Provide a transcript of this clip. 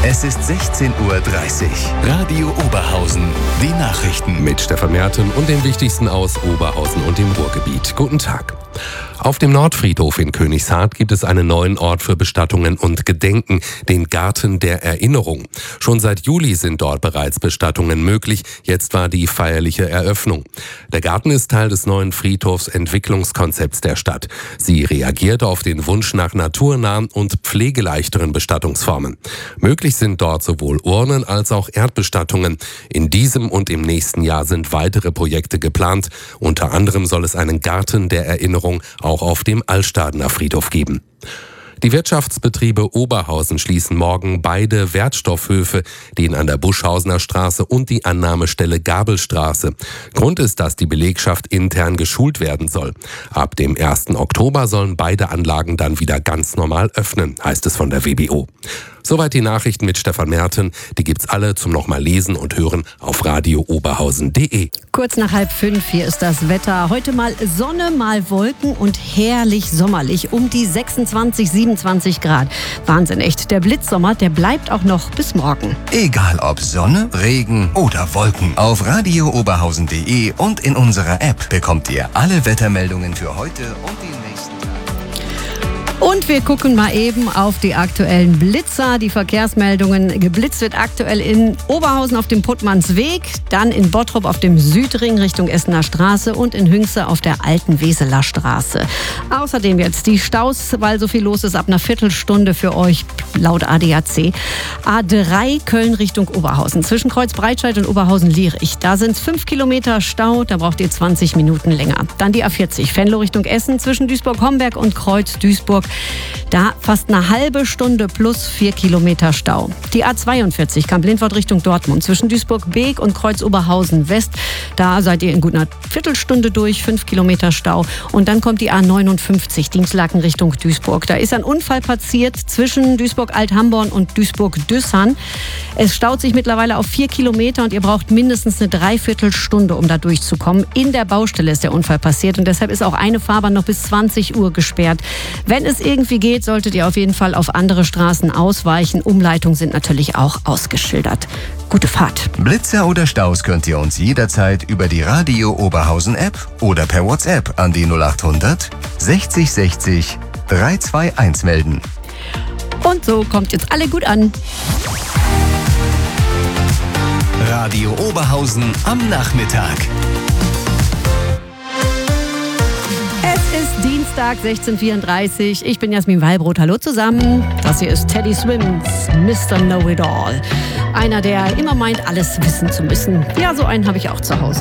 Es ist 16:30 Uhr. Radio Oberhausen. Die Nachrichten. Mit Stefan Merten und den wichtigsten aus Oberhausen und dem Ruhrgebiet. Guten Tag. Auf dem Nordfriedhof in Königshardt gibt es einen neuen Ort für Bestattungen und Gedenken, den Garten der Erinnerung. Schon seit Juli sind dort bereits Bestattungen möglich. Jetzt war die feierliche Eröffnung. Der Garten ist Teil des neuen Friedhofsentwicklungskonzepts der Stadt. Sie reagiert auf den Wunsch nach naturnahen und pflegeleichteren Bestattungsformen. Möglich sind dort sowohl Urnen als auch Erdbestattungen. In diesem und im nächsten Jahr sind weitere Projekte geplant. Unter anderem soll es einen Garten der Erinnerung auch auf dem Altstadener Friedhof geben. Die Wirtschaftsbetriebe Oberhausen schließen morgen beide Wertstoffhöfe, den an der Buschhausener Straße und die Annahmestelle Gabelstraße. Grund ist, dass die Belegschaft intern geschult werden soll. Ab dem 1. Oktober sollen beide Anlagen dann wieder ganz normal öffnen, heißt es von der WBO. Soweit die Nachrichten mit Stefan Merten. Die gibt's alle zum nochmal lesen und hören auf radiooberhausen.de. Kurz nach 4:30, hier ist das Wetter. Heute mal Sonne, mal Wolken und herrlich sommerlich. Um die 26, 27 Grad. Wahnsinn, echt. Der Blitzsommer, der bleibt auch noch bis morgen. Egal ob Sonne, Regen oder Wolken. Auf radiooberhausen.de und in unserer App bekommt ihr alle Wettermeldungen für heute und die nächsten Tage. Und wir gucken mal eben auf die aktuellen Blitzer, die Verkehrsmeldungen. Geblitzt wird aktuell in Oberhausen auf dem Puttmannsweg, dann in Bottrop auf dem Südring Richtung Essener Straße und in Hünxe auf der alten Weseler Straße. Außerdem jetzt die Staus, weil so viel los ist, ab einer Viertelstunde für euch laut ADAC. A3 Köln Richtung Oberhausen, zwischen Kreuz Breitscheid und Oberhausen-Lierich. Da sind es 5 Kilometer Stau, da braucht ihr 20 Minuten länger. Dann die A40 Venlo Richtung Essen, zwischen Duisburg-Homberg und Kreuz Duisburg. Da fast eine halbe Stunde plus 4 Kilometer Stau. Die A42 Kamp-Lindfort Richtung Dortmund, zwischen Duisburg-Beek und Kreuz Oberhausen-West. Da seid ihr in gut einer Viertelstunde durch, 5 Kilometer Stau. Und dann kommt die A59 Dinslaken Richtung Duisburg. Da ist ein Unfall passiert zwischen Duisburg-Alt-Hamborn und Duisburg-Düssern. Es staut sich mittlerweile auf 4 Kilometer und ihr braucht mindestens eine Dreiviertelstunde, um da durchzukommen. In der Baustelle ist der Unfall passiert und deshalb ist auch eine Fahrbahn noch bis 20 Uhr gesperrt. Wenn es irgendwie geht, solltet ihr auf jeden Fall auf andere Straßen ausweichen. Umleitungen sind natürlich auch ausgeschildert. Gute Fahrt. Blitzer oder Staus könnt ihr uns jederzeit über die Radio Oberhausen App oder per WhatsApp an die 0800 60 60 321 melden. Und so kommt jetzt alle gut an. Radio Oberhausen am Nachmittag. Es ist Dienstag, 16:34 Uhr. Ich bin Jasmin Wallbrot. Hallo zusammen. Das hier ist Teddy Swims, Mr. Know-It-All. Einer, der immer meint, alles wissen zu müssen. Ja, so einen habe ich auch zu Hause.